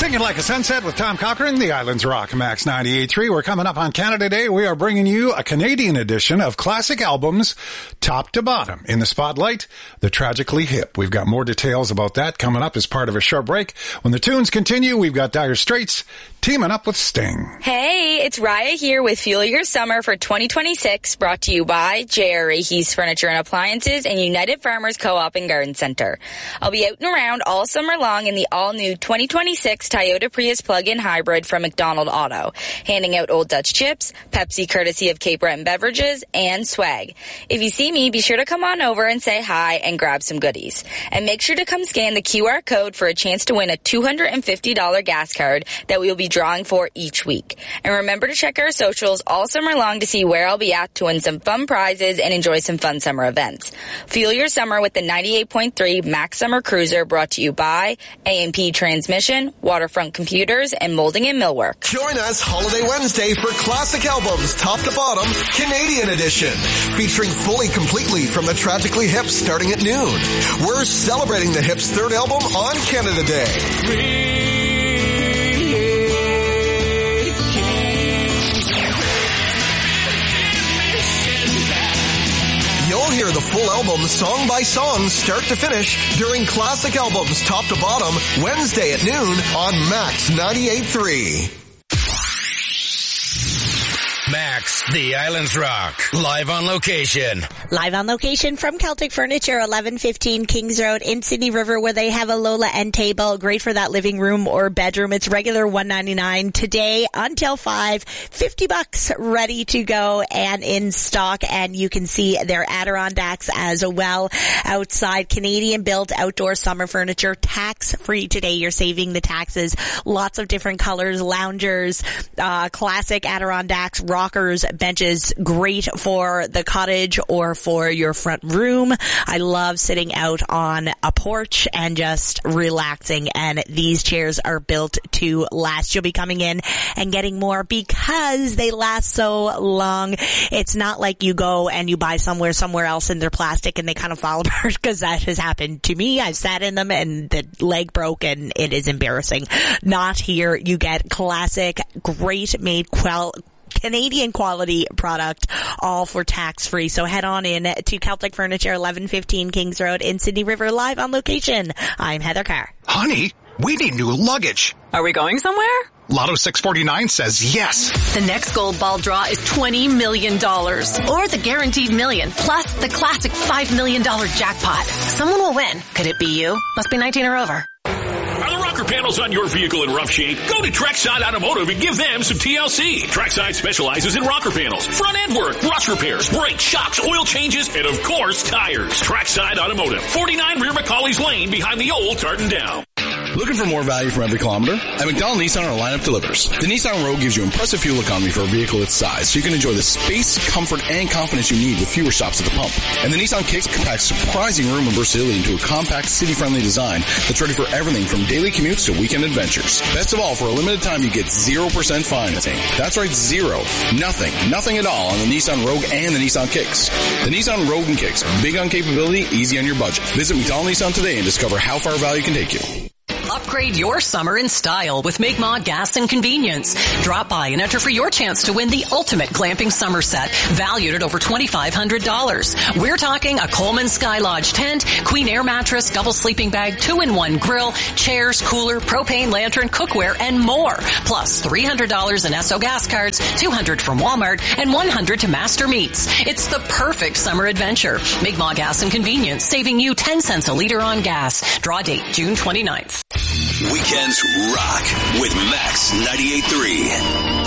Singing Like a Sunset with Tom Cochran, the Islands Rock, Max 98.3. We're coming up on Canada Day. We are bringing you a Canadian edition of classic albums, top to bottom. In the spotlight, the Tragically Hip. We've got more details about that coming up as part of a short break. When the tunes continue, we've got Dire Straits teaming up with Sting. Hey, it's Raya here with Fuel Your Summer for 2026, brought to you by J.R. Heath Furniture and Appliances and United Farmers Co-op and Garden Center. I'll be out and around all summer long in the all-new 2026 Toyota Prius plug-in hybrid from McDonald Auto, handing out Old Dutch chips, Pepsi courtesy of Cape Breton Beverages, and swag. If you see me, be sure to come on over and say hi and grab some goodies. And make sure to come scan the QR code for a chance to win a $250 gas card that we will be drawing for each week. And remember to check our socials all summer long to see where I'll be at to win some fun prizes and enjoy some fun summer events. Fuel your summer with the 98.3 Max Summer Cruiser, brought to you by A&P Transmission, Waterfront Computers, and Molding and Millwork. Join us Holiday Wednesday for Classic Albums Top to Bottom Canadian Edition, featuring fully completely from the Tragically Hip starting at noon. We're celebrating the Hip's third album on Canada Day. You'll hear the full album song by song start to finish during Classic Albums Top to Bottom Wednesday at noon on Max 98.3. Max, the Islands Rock, live on location. Live on location from Celtic Furniture, 1115 Kings Road in Sydney River, where they have a Lola end table, great for that living room or bedroom. It's regular $199 today until 5, $50 ready to go and in stock. And you can see their Adirondacks as well outside. Canadian built outdoor summer furniture, tax free today. You're saving the taxes. Lots of different colors, loungers, classic Adirondacks, rockers, benches, great for the cottage or for your front room. I love sitting out on a porch and just relaxing, and these chairs are built to last. You'll be coming in and getting more because they last so long. It's not like you go and you buy somewhere else and they're plastic and they kind of fall apart, because that has happened to me. I've sat in them and the leg broke and it is embarrassing. Not here. You get classic, great made Canadian quality product, all for tax-free. So head on in to Celtic Furniture, 1115 Kings Road in Sydney River, live on location. I'm Heather Carr. Honey, we need new luggage. Are we going somewhere? Lotto 649 says yes. The next gold ball draw is $20 million. Or the guaranteed million, plus the classic $5 million jackpot. Someone will win. Could it be you? Must be 19 or over. Are the rocker panels on your vehicle in rough shape? Go to Trackside Automotive and give them some TLC. Trackside specializes in rocker panels, front end work, rust repairs, brakes, shocks, oil changes, and of course, tires. Trackside Automotive, 49 Rear McCauley's Lane behind the old Tartan Down. Looking for more value from every kilometer? At McDonald Nissan, our lineup delivers. The Nissan Rogue gives you impressive fuel economy for a vehicle its size, so you can enjoy the space, comfort, and confidence you need with fewer stops at the pump. And the Nissan Kicks compacts surprising room and versatility into a compact, city-friendly design that's ready for everything from daily commutes to weekend adventures. Best of all, for a limited time, you get 0% financing. That's right, zero. Nothing at all on the Nissan Rogue and the Nissan Kicks. The Nissan Rogue and Kicks, big on capability, easy on your budget. Visit McDonald Nissan today and discover how far value can take you. Upgrade your summer in style with Mi'kmaq Gas and Convenience. Drop by and enter for your chance to win the ultimate glamping summer set, valued at over $2,500. We're talking a Coleman Sky Lodge tent, Queen Air mattress, double sleeping bag, 2-in-1 grill, chairs, cooler, propane lantern, cookware, and more. Plus $300 in Esso gas cards, $200 from Walmart, and $100 to Master Meats. It's the perfect summer adventure. Mi'kmaq Gas and Convenience, saving you 10 cents a liter on gas. Draw date June 29th. Weekends rock with Max 98.3.